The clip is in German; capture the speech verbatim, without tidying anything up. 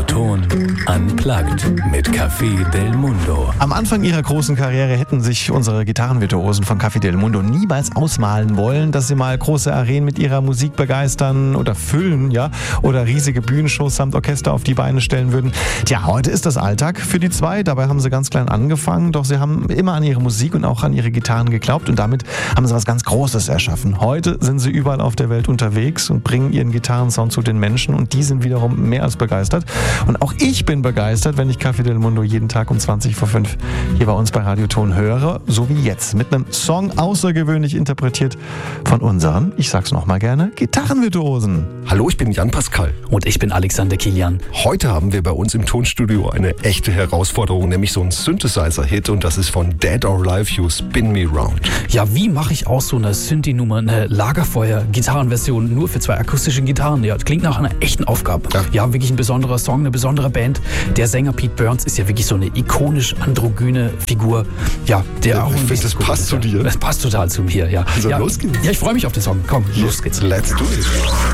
Ton unplugged mit Café del Mundo. Am Anfang ihrer großen Karriere hätten sich unsere Gitarrenvirtuosen von Café del Mundo niemals ausmalen wollen, dass sie mal große Arenen mit ihrer Musik begeistern oder füllen, ja, oder riesige Bühnenshows samt Orchester auf die Beine stellen würden. Tja, heute ist das Alltag für die zwei. Dabei haben sie ganz klein angefangen, doch sie haben immer an ihre Musik und auch an ihre Gitarren geglaubt und damit haben sie was ganz Großes erschaffen. Heute sind sie überall auf der Welt unterwegs und bringen ihren Gitarrensound zu den Menschen und die sind wiederum mehr als begeistert. Und auch ich bin begeistert, wenn ich Café del Mundo jeden Tag um zwanzig vor fünf hier bei uns bei Radio Ton höre, so wie jetzt, mit einem Song außergewöhnlich interpretiert von unseren, ich sag's nochmal gerne, Gitarrenvirtuosen. Hallo, ich bin Jan Pascal. Und ich bin Alexander Kilian. Heute haben wir bei uns im Tonstudio eine echte Herausforderung, nämlich so ein Synthesizer-Hit und das ist von Dead or Alive, You Spin Me Round. Ja, wie mache ich aus so einer Synthi-Nummer eine Lagerfeuer-Gitarrenversion nur für zwei akustische Gitarren? Ja, das klingt nach einer echten Aufgabe. Ja. ja, wirklich ein besonderer Song, eine besondere Band. Der Sänger Pete Burns ist ja wirklich so eine ikonisch androgyne Figur. Ja, der ja, auch ich finde, das passt zu dir. Das passt total zu mir, ja. Also ja, los geht's. Ja, ich freue mich auf den Song. Komm, los geht's. Let's do it.